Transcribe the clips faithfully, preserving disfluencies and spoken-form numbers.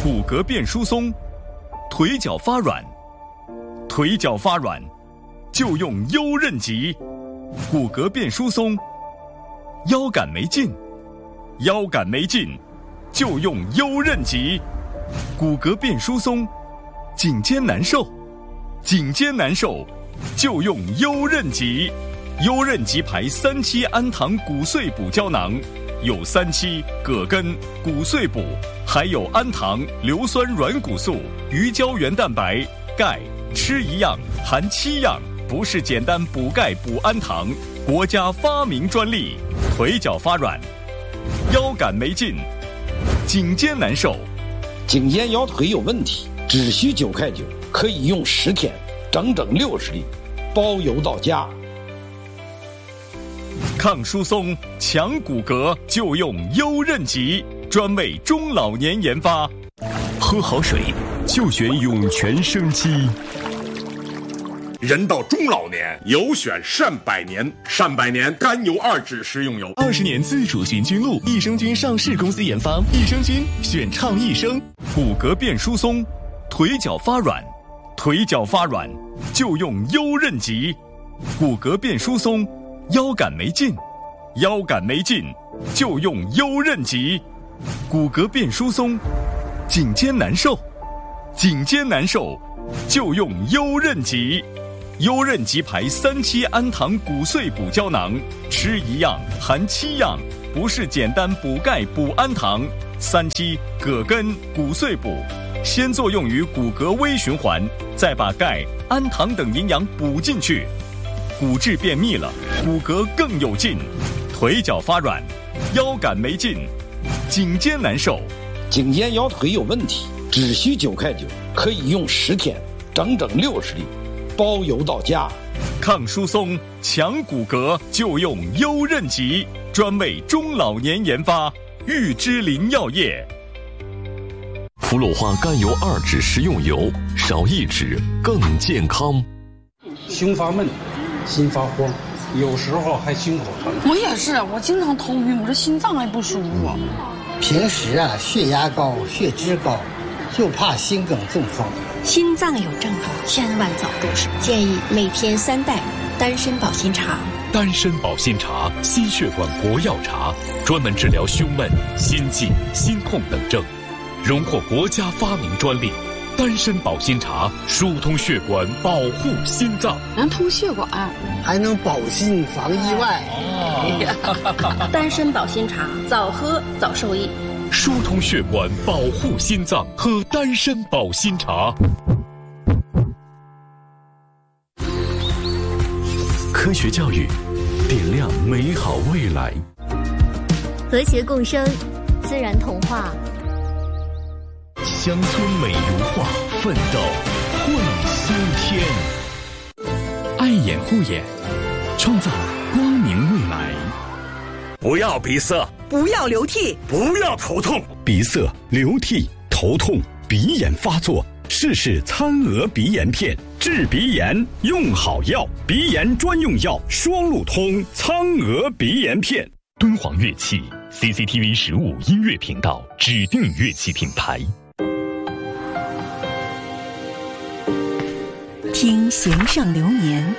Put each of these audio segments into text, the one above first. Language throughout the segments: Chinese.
骨骼变疏松，腿脚发软，腿脚发软就用优韧极。骨骼变疏松，腰杆没劲，腰杆没劲就用优韧极。骨骼变疏松，颈肩难受，颈肩难受就用优韧极。优韧极牌三七氨糖骨碎补胶囊，有三七、葛根、骨碎补，还有氨糖、硫酸软骨素、鱼胶原蛋白、钙，吃一样含七样，不是简单补钙补氨糖，国家发明专利。腿脚发软，腰杆没劲，颈肩难受， 颈肩腰腿有问题，只需九块九，可以用十天，整整六十粒，包邮到家。 抗疏松、强骨骼就用优韧极，专为中老年研发。 喝好水就选涌泉生机。 人到中老年，有选善百年。善百年甘油二酯食用油， 二十年自主寻菌露，益生菌上市公司研发，益生菌选畅益生。 骨骼变疏松，腿脚发软，腿脚发软就用优韧极。骨骼变疏松，腰杆没劲，腰杆没劲就用优韧极。骨骼变疏松，颈肩难受，颈肩难受就用优韧极。优韧极牌三七氨糖骨碎补胶囊，吃一样含七样，不是简单补钙补氨糖。三七、葛根、骨碎补，先作用于骨骼微循环，再把钙、氨糖等营养补进去，骨质变密了，骨骼更有劲。腿脚发软，腰杆没劲，颈肩难受， 颈肩腰腿有问题，只需九块九，可以用十天，整整六十粒，包邮到家。 抗疏松、强骨骼就用优韧极，专为中老年研发。玉芝林药业。 福鲁化甘油二酯食用油，少一酯更健康。 胸发闷，心发慌，有时候还心口疼。 我也是，我经常头晕，我这心脏还不舒服。 平时啊，血压高，血脂高，就怕心梗中风。 心脏有症状，千万早入手。建议每天三袋丹参保心茶。 丹参保心茶，心血管活药茶，专门治疗胸闷、心悸、心痛等症，荣获国家发明专利。丹参保心茶疏通血管，保护心脏， 能通血管， 还能保心防意外。 哦、丹参保心茶，早喝早受益。 疏通血管，保护心脏，喝丹参保心茶。科学教育，点亮美好未来。 和谐共生，自然童话。 乡村美如画，奋斗会新天。爱眼护眼，创造光明未来。 不要鼻塞， 不要流涕， 不要头痛。 鼻塞、流涕、头痛、鼻炎发作，试试参鹅鼻炎片，治鼻炎用好药，鼻炎专用药双路通参鹅鼻炎片。 敦煌乐器 C C T V 十五音乐频道指定乐器品牌。 听弦上流年，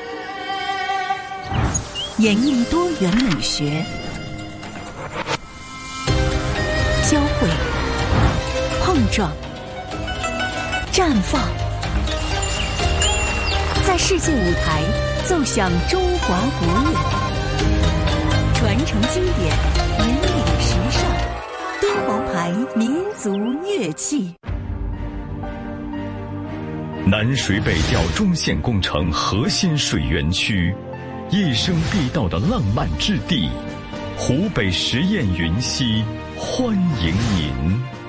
演绎多元美学，交汇、碰撞、绽放，在世界舞台奏响中华国乐，传承经典，引领时尚。敦煌牌民族乐器。 南水北调中线工程核心水源区，一生必到的浪漫之地，湖北十堰云溪欢迎您。